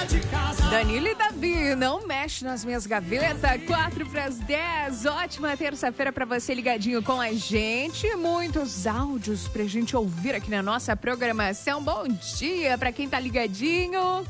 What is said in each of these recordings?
Danilo e Davi, não mexe nas minhas gavetas. 9:55. Ótima terça-feira pra você ligadinho com a gente. Muitos áudios pra gente ouvir aqui na nossa programação. Bom dia pra quem tá ligadinho.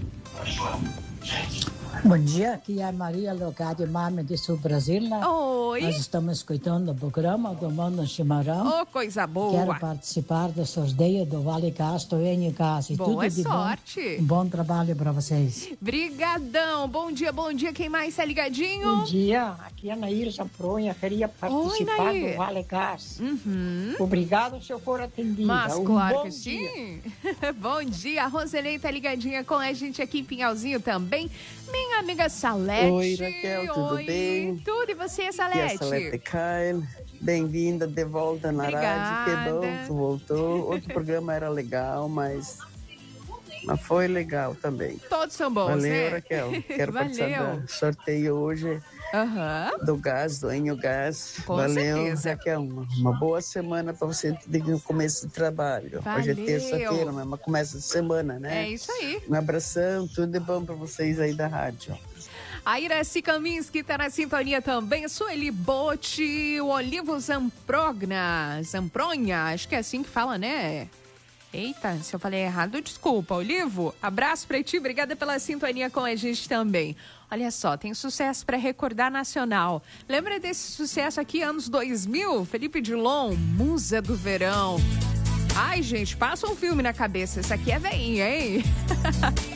Bom dia, aqui é a Maria Leocádia Mame de Sul Brasil. Oi. Nós estamos escutando o programa do Mano Chimarrão. Oh, coisa boa. Quero participar do sorteio do Vale Castro em casa. Boa Tudo de sorte. Bom trabalho para vocês. Brigadão. Bom dia. Quem mais tá ligadinho? Bom dia, aqui é a Nair Zampronha. Queria participar do Vale Gás. Obrigado se eu for atendida. Mas claro que dia. sim. Bom dia. A Roselei tá ligadinha com a gente aqui em Pinhalzinho também. Minha amiga Salete. Oi, Raquel, tudo bem? Tudo, e você, Salete? Aqui é a Salete Kyle. Bem-vinda de volta na rádio. Que bom que voltou. Outro programa era legal, mas foi legal também. Todos são bons, Valeu, né? Raquel. Quero participar do sorteio hoje do gás, do Enio Gás. Com Valeu, certeza. Raquel. Uma boa semana para você no começo de trabalho. Valeu. Hoje é terça-feira, mas começa de semana, né? É isso aí. Um abração, tudo de bom para vocês aí da rádio. A Iraci Kaminski tá na sintonia também. Sueli Botti, o Olivo Zampronha, acho que é assim que fala, né? Eita, se eu falei errado, desculpa. Olivo, abraço pra ti, obrigada pela sintonia com a gente também. Olha só, tem sucesso para recordar nacional. Lembra desse sucesso aqui, anos 2000? Felipe Dilon, Musa do Verão. Ai, gente, passa um filme na cabeça. Isso aqui é veinha, hein?